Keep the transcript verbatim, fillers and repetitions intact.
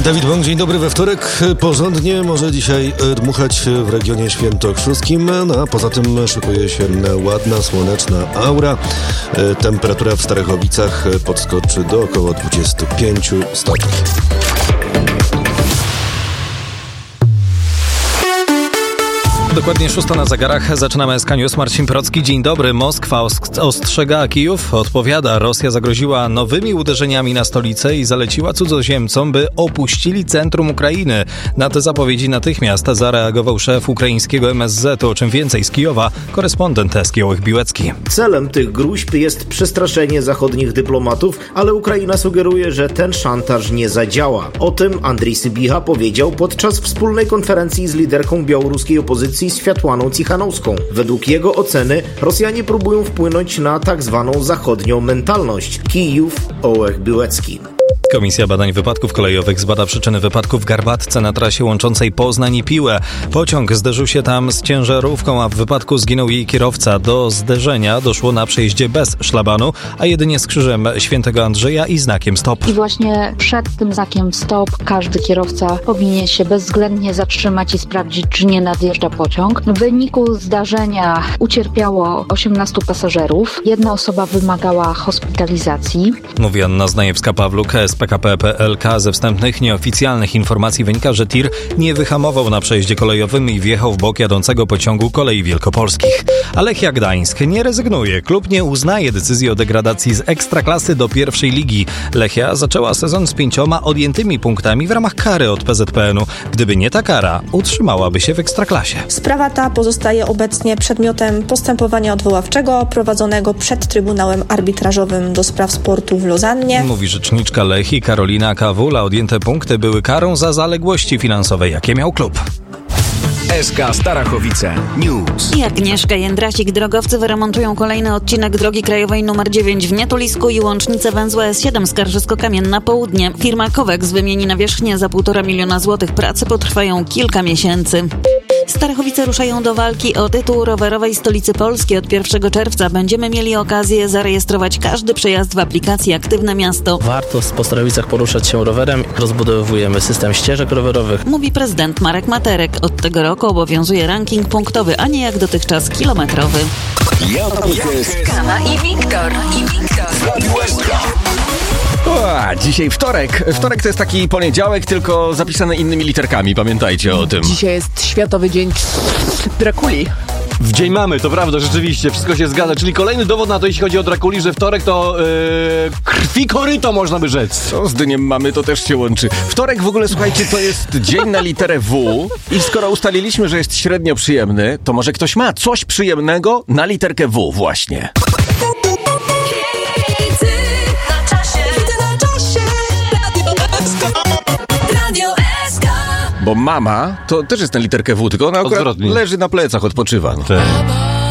Dawid Bąk, dzień dobry we wtorek. Porządnie może dzisiaj dmuchać w regionie świętokrzyskim, no a poza tym szykuje się ładna, słoneczna aura. Temperatura w Starachowicach podskoczy do około dwudziestu pięciu stopni. Dokładnie szósta na zegarach. Zaczynamy S K News. Marcin Procki. Dzień dobry. Moskwa ostrzega, a Kijów odpowiada. Rosja zagroziła nowymi uderzeniami na stolicę i zaleciła cudzoziemcom, by opuścili centrum Ukrainy. Na te zapowiedzi natychmiast zareagował szef ukraińskiego M S Z. O czym więcej z Kijowa korespondent S K Biłecki. Celem tych gróźb jest przestraszenie zachodnich dyplomatów, ale Ukraina sugeruje, że ten szantaż nie zadziała. O tym Andrii Sybiha powiedział podczas wspólnej konferencji z liderką białoruskiej opozycji Światłaną Cichanowską. Według jego oceny Rosjanie próbują wpłynąć na tak zwaną zachodnią mentalność. Kijów, Ołech Biłecki. Komisja Badań Wypadków Kolejowych zbada przyczyny wypadku w Garbatce na trasie łączącej Poznań i Piłę. Pociąg zderzył się tam z ciężarówką, a w wypadku zginął jej kierowca. Do zderzenia doszło na przejeździe bez szlabanu, a jedynie z krzyżem Świętego Andrzeja i znakiem stop. I właśnie przed tym znakiem stop każdy kierowca powinien się bezwzględnie zatrzymać i sprawdzić, czy nie nadjeżdża pociąg. W wyniku zdarzenia ucierpiało osiemnastu pasażerów. Jedna osoba wymagała hospitalizacji. Mówi Anna Znajewska-Pawluk, P K P kropka P L K. Ze wstępnych, nieoficjalnych informacji wynika, że tir nie wyhamował na przejeździe kolejowym i wjechał w bok jadącego pociągu Kolei Wielkopolskich. A Lechia Gdańsk nie rezygnuje. Klub nie uznaje decyzji o degradacji z Ekstraklasy do pierwszej ligi. Lechia zaczęła sezon z pięcioma odjętymi punktami w ramach kary od P Z P N u. Gdyby nie ta kara, utrzymałaby się w Ekstraklasie. Sprawa ta pozostaje obecnie przedmiotem postępowania odwoławczego prowadzonego przed Trybunałem Arbitrażowym do Spraw Sportu w Lozannie. Mówi rzeczniczka Lechii Karolina Kawula. Odjęte punkty były karą za zaległości finansowe, jakie miał klub. S K Starachowice News. I Agnieszka Jędrasik. Drogowcy wyremontują kolejny odcinek drogi krajowej numer dziewięć w Nietulisku i łącznicę węzła S siedem Skarżysko-Kamienna Południe. Firma Koweks wymieni nawierzchnię za półtora miliona złotych. Prace potrwają kilka miesięcy. Starachowice ruszają do walki o tytuł rowerowej stolicy Polski. Od pierwszego czerwca będziemy mieli okazję zarejestrować każdy przejazd w aplikacji Aktywne Miasto. Warto w Starachowicach poruszać się rowerem. Rozbudowujemy system ścieżek rowerowych. Mówi prezydent Marek Materek. Od tego roku obowiązuje ranking punktowy, a nie jak dotychczas kilometrowy. Kama i Wiktor. I Wiktor. O, dzisiaj wtorek. Wtorek to jest taki poniedziałek, tylko zapisany innymi literkami. Pamiętajcie o tym. Dzisiaj jest Światowy Dzień Drakuli. W dzień mamy, to prawda, rzeczywiście, wszystko się zgadza. Czyli kolejny dowód na to, jeśli chodzi o Drakuli, że wtorek to yy, krwi koryto, można by rzec. Co z dniem mamy, to też się łączy. Wtorek w ogóle, słuchajcie, to jest dzień na literę W i skoro ustaliliśmy, że jest średnio przyjemny, to może ktoś ma coś przyjemnego na literkę W właśnie. Bo mama to też jest na literkę W, tylko ona akurat leży na plecach, odpoczywa. No.